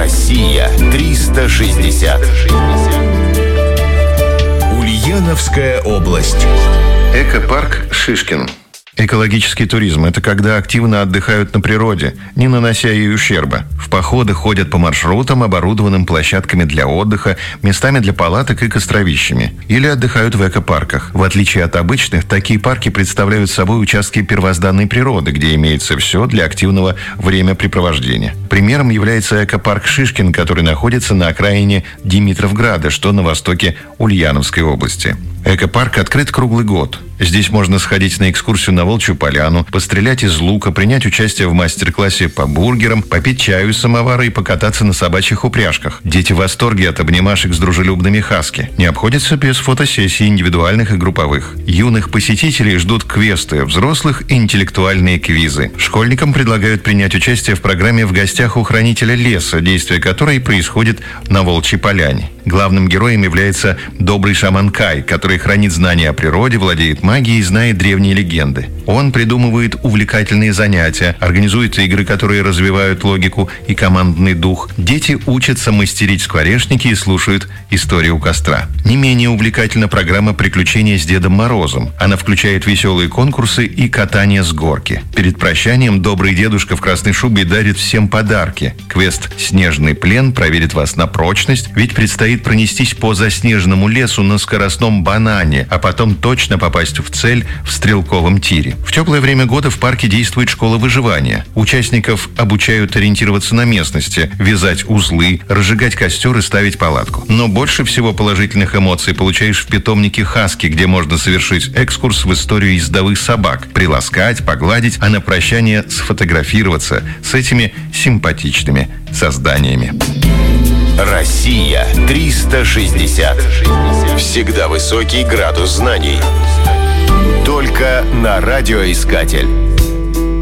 Россия 360. Ульяновская область. Экопарк Шишкин. Экологический туризм – это когда активно отдыхают на природе, не нанося ей ущерба. В походы ходят по маршрутам, оборудованным площадками для отдыха, местами для палаток и костровищами. Или отдыхают в экопарках. В отличие от обычных, такие парки представляют собой участки первозданной природы, где имеется все для активного времяпрепровождения. Примером является экопарк Шишкин, который находится на окраине Димитровграда, что на востоке Ульяновской области. Экопарк открыт круглый год. Здесь можно сходить на экскурсию на Волчью поляну, пострелять из лука, принять участие в мастер-классе по бургерам, попить чаю из самовара и покататься на собачьих упряжках. Дети в восторге от обнимашек с дружелюбными хаски. Не обходится без фотосессий индивидуальных и групповых. Юных посетителей ждут квесты, взрослых – интеллектуальные квизы. Школьникам предлагают принять участие в программе «В гостях у хранителя леса», действие которой происходит на Волчьей поляне. Главным героем является добрый шаман Кай, который хранит знания о природе, владеет магией и знает древние легенды. Он придумывает увлекательные занятия, организует игры, которые развивают логику и командный дух. Дети учатся мастерить скворечники и слушают истории у костра. Не менее увлекательна программа «Приключения с Дедом Морозом». Она включает веселые конкурсы и катание с горки. Перед прощанием добрый дедушка в красной шубе дарит всем подарки. Квест «Снежный плен» проверит вас на прочность, ведь предстоит пронестись по заснеженному лесу на скоростном банане, а потом точно попасть в цель в стрелковом тире. В теплое время года в парке действует школа выживания. Участников обучают ориентироваться на местности, вязать узлы, разжигать костер и ставить палатку. Но больше всего положительных эмоций получаешь в питомнике Хаски, где можно совершить экскурс в историю ездовых собак, приласкать, погладить, а на прощание сфотографироваться с этими симпатичными созданиями. Россия 360. Всегда высокий градус знаний. Только на радиоискатель.